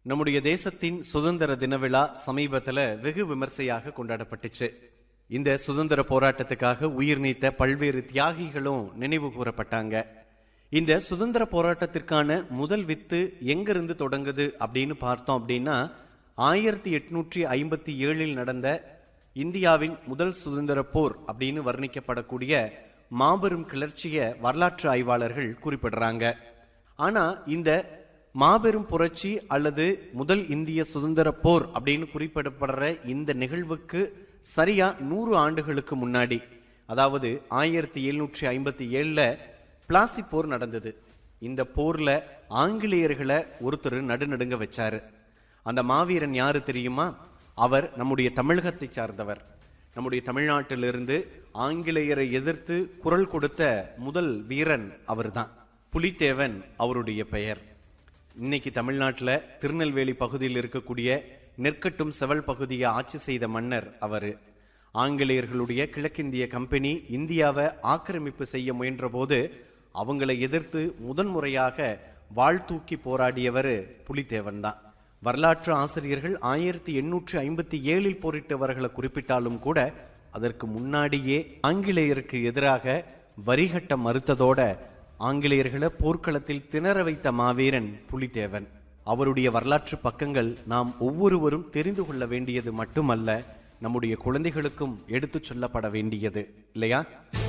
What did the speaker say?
நம்முடைய தேசத்தின் சுதந்திர தின விழா சமீபத்தில் வெகு விமர்சையாக கொண்டாடப்பட்டுச்சு. இந்த சுதந்திர போராட்டத்துக்காக உயிர் நீத்த பல்வேறு தியாகிகளும் நினைவு கூறப்பட்டாங்க. இந்த சுதந்திர போராட்டத்திற்கான முதல் வித்து எங்கிருந்து தொடங்குது அப்படின்னு பார்த்தோம் அப்படின்னா 1857 நடந்த இந்தியாவின் முதல் சுதந்திர போர் அப்படின்னு வர்ணிக்கப்படக்கூடிய மாபெரும் கிளர்ச்சியை வரலாற்று ஆய்வாளர்கள் குறிப்பிடுறாங்க. ஆனா இந்த மாபெரும் புரட்சி அல்லது முதல் இந்திய சுதந்திர போர் அப்படின்னு குறிப்பிடப்படுற இந்த நிகழ்வுக்கு சரியா 100 ஆண்டுகளுக்கு முன்னாடி, அதாவது 1757 பிளாசி போர் நடந்தது. இந்த போர்ல ஆங்கிலேயர்களை ஒருத்தர் நடுநடுங்க வச்சாரு. அந்த மாவீரன் யாரு தெரியுமா? அவர் நம்முடைய தமிழகத்தை சார்ந்தவர். நம்முடைய தமிழ்நாட்டிலிருந்து ஆங்கிலேயரை எதிர்த்து குரல் கொடுத்த முதல் வீரன் அவர்தான். புலித்தேவன் அவருடைய பெயர். இன்னைக்கு தமிழ்நாட்டில் திருநெல்வேலி பகுதியில் இருக்கக்கூடிய நெற்கட்டும் செவல் பகுதியை ஆட்சி செய்த மன்னர் அவர். ஆங்கிலேயர்களுடைய கிழக்கிந்திய கம்பெனி இந்தியாவை ஆக்கிரமிப்பு செய்ய முயன்ற போது அவங்களை எதிர்த்து முதன்முறையாக வாள் தூக்கி போராடியவர் புலித்தேவன் தான். வரலாற்று ஆசிரியர்கள் 1857 போரிட்டவர்களை குறிப்பிட்டாலும் கூட அதற்கு முன்னாடியே ஆங்கிலேயருக்கு எதிராக வரிகட்ட மறுத்ததோட ஆங்கிலேயர்களை போர்க்களத்தில் திணற வைத்த மாவீரன் புலித்தேவன். அவருடைய வரலாற்று பக்கங்கள் நாம் ஒவ்வொருவரும் தெரிந்து கொள்ள வேண்டியது மட்டுமல்ல, நம்முடைய குழந்தைகளுக்கும் எடுத்துச் சொல்லப்பட வேண்டியது இல்லையா?